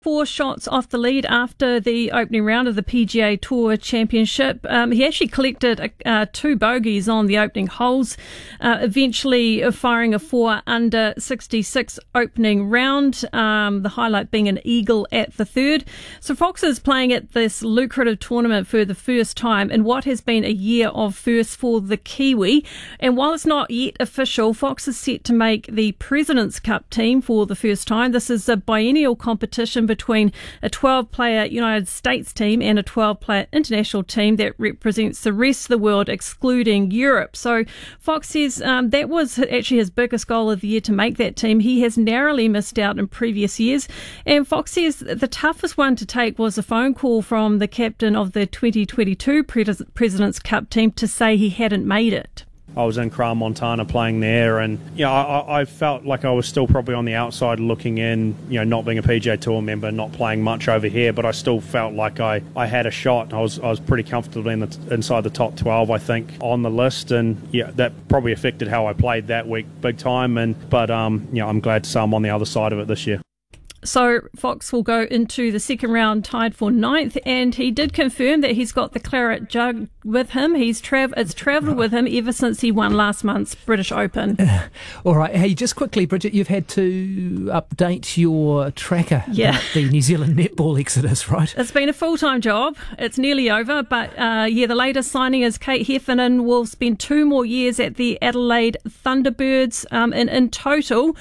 4 shots off the lead after the opening round of the PGA Tour Championship. He actually collected 2 bogeys on the opening holes, eventually firing a 4 under 66 opening round, the highlight being an eagle at the third. So Fox is playing at this lucrative tournament for the first time in what has been a year of firsts for the Kiwi. And while it's not yet official, Fox is set to make the President's Cup team for the first time. This is a biennial competition between a 12-player United States team and a 12-player international team that represents the rest of the world, excluding Europe. So Fox says that was actually his biggest goal of the year, to make that team. He has narrowly missed out in previous years. And Fox says the toughest one to take was a phone call from the captain of the 2022 President's Cup team to say he hadn't made it. I was in Crown Montana playing there, and I felt like I was still probably on the outside looking in, not being a PGA Tour member, not playing much over here, but I still felt like I had a shot. I was pretty comfortable inside the top 12, I think, on the list, and that probably affected how I played that week big time. But I'm glad to say I'm on the other side of it this year. So Fox will go into the second round tied for 9th, and he did confirm that he's got the claret jug with him. It's travelled with him ever since he won last month's British Open. All right. Hey, just quickly, Bridget, you've had to update your tracker about the New Zealand netball exodus, right? It's been a full-time job. It's nearly over, but the latest signing is Kate Heffernan will spend 2 more years at the Adelaide Thunderbirds. And in total,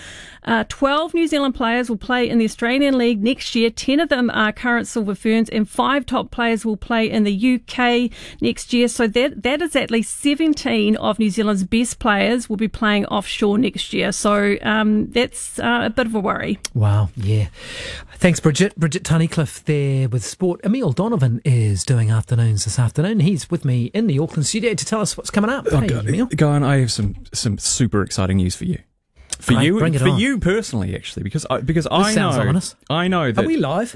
12 New Zealand players will play in the Australian League next year. 10 of them are current Silver Ferns, and 5 top players will play in the UK next year. So that is at least 17 of New Zealand's best players will be playing offshore next year. So that's a bit of a worry. Wow, yeah. Thanks, Bridget. Bridget Tunnicliffe there with sport. Emil Donovan is doing afternoons this afternoon. He's with me in the Auckland studio to tell us what's coming up. Hey, Emil. Go I have some super exciting news for you. For you personally, actually, because I know that. Are we live?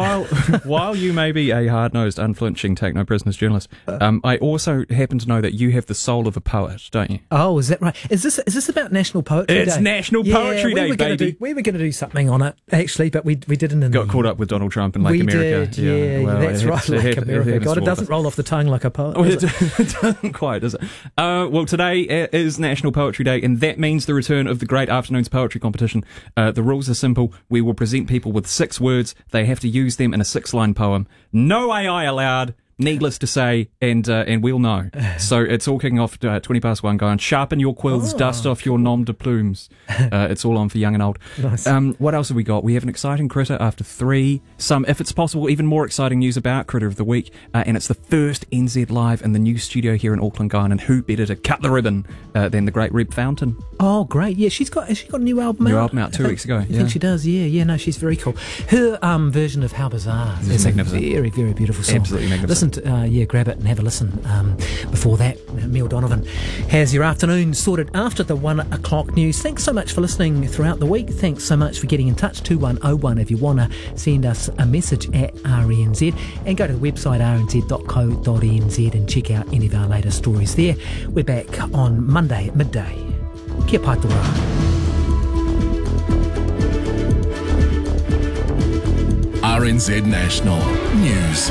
While you may be a hard-nosed, unflinching, take no prisoners journalist, I also happen to know that you have the soul of a poet, don't you? Oh, is that right? Is this about National Poetry Day? It's National Poetry Day, baby. We were going to do something on it, actually, but we didn't. Got caught up with Donald Trump and Lake America. Well, that's right, Lake America. God, it doesn't roll off the tongue like a poet. It doesn't quite, does it? Well, today is National Poetry Day, and that means the return of the great afternoon's poetry competition. The rules are simple. We will present people with 6 words. They have to use them in a 6-line poem. No AI allowed. Needless to say, and we'll know. So it's all kicking off 20 past 1. Go on, sharpen your quills, dust off your nom de plumes. It's all on for young and old. Nice. What else have we got? We have an exciting critter after 3. Some, if it's possible, even more exciting news about Critter of the Week. And it's the first NZ Live in the new studio here in Auckland, Guyan. And who better to cut the ribbon than the great Reb Fountain? Oh, great. Yeah, has she got a new album out? New album out 2 weeks ago. I think she does, yeah. No, she's very cool. Her version of How Bizarre is a very, very beautiful song. Absolutely magnificent. Grab it and have a listen. Before that, Emil Donovan has your afternoon sorted after the 1 o'clock news. Thanks so much for listening throughout the week. Thanks so much for getting in touch. 2101 if you want to send us a message at RNZ, and go to the website rnz.co.nz and check out any of our latest stories there. We're back on Monday at midday. Kia pai te wā. RNZ National News.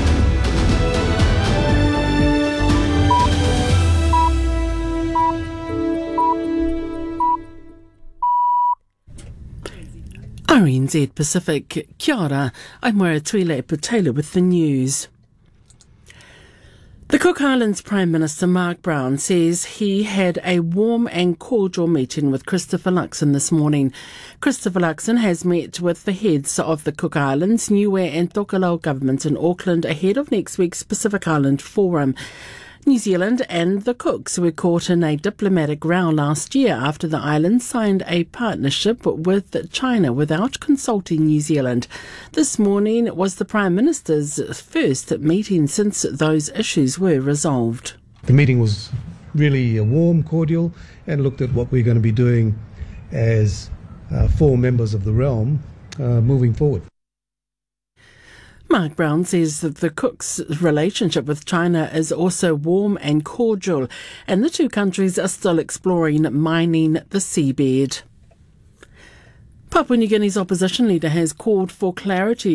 RNZ Pacific, kia ora, I'm Moira Tuile-Putela with the news. The Cook Islands Prime Minister Mark Brown says he had a warm and cordial meeting with Christopher Luxon this morning. Christopher Luxon has met with the heads of the Cook Islands, Niue and Tokelau government in Auckland ahead of next week's Pacific Island Forum. New Zealand and the Cooks were caught in a diplomatic row last year after the islands signed a partnership with China without consulting New Zealand. This morning was the Prime Minister's first meeting since those issues were resolved. The meeting was really warm, cordial, and looked at what we're going to be doing as 4 members of the realm moving forward. Mark Brown says that the Cooks' relationship with China is also warm and cordial, and the 2 countries are still exploring mining the seabed. Papua New Guinea's opposition leader has called for clarity